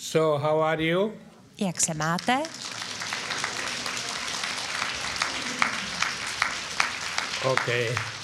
So, how are you? Jak se máte? Okay.